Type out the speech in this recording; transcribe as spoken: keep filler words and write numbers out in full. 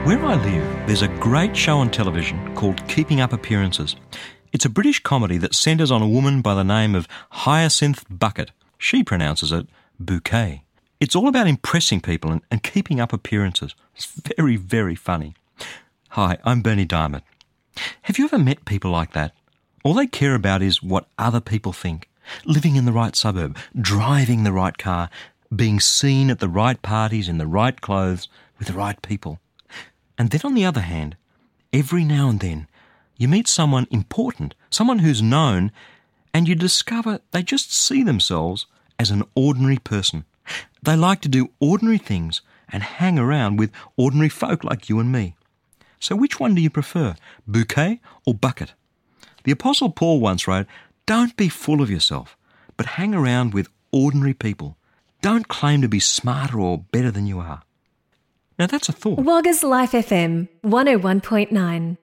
Where I live, there's a great show on television called Keeping Up Appearances. It's a British comedy that centres on a woman by the name of Hyacinth Bucket. She pronounces it bouquet. It's all about impressing people and, and keeping up appearances. It's very, very funny. Hi, I'm Bernie Diamond. Have you ever met people like that? All they care about is what other people think. Living in the right suburb, driving the right car, being seen at the right parties in the right clothes with the right people. And then on the other hand, every now and then you meet someone important, someone who's known, and you discover they just see themselves as an ordinary person. They like to do ordinary things and hang around with ordinary folk like you and me. So which one do you prefer, bouquet or bucket? The Apostle Paul once wrote, "Don't be full of yourself, but hang around with ordinary people. Don't claim to be smarter or better than you are." Now that's a thought. Wagga's Life F M, one oh one point nine.